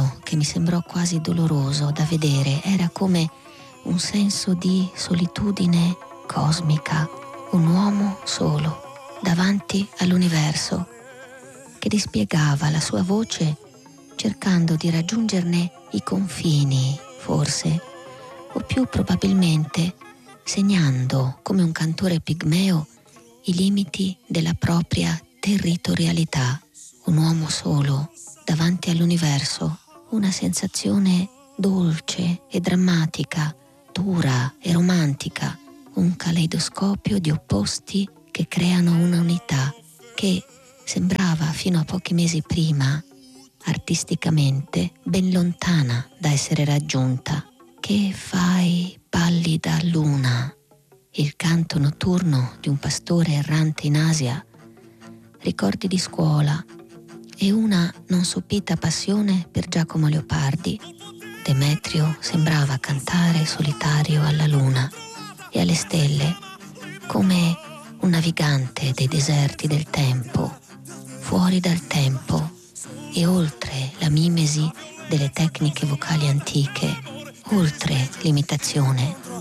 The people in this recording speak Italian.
modo che mi sembrò quasi doloroso da vedere. Era come un senso di solitudine cosmica, un uomo solo davanti all'universo che dispiegava la sua voce cercando di raggiungerne i confini, forse, o più probabilmente segnando come un cantore pigmeo i limiti della propria territorialità. Un uomo solo davanti all'universo, una sensazione dolce e drammatica, dura e romantica, un caleidoscopio di opposti che creano una unità che sembrava fino a pochi mesi prima artisticamente ben lontana da essere raggiunta. Che fai, pallida luna? Il canto notturno di un pastore errante in Asia, ricordi di scuola e una non sopita passione per Giacomo Leopardi. Demetrio sembrava cantare solitario alla luna e alle stelle come un navigante dei deserti del tempo, fuori dal tempo e oltre la mimesi delle tecniche vocali antiche, oltre l'imitazione.